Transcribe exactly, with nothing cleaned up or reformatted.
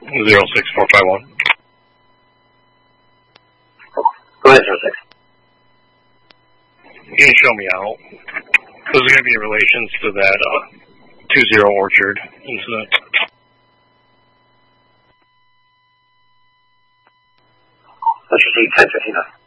zero six four five one. Go ahead, zero six. Can you show me out? This is going to be in relations to that uh, two zero Orchard incident. Let's just see ten fifty-nine.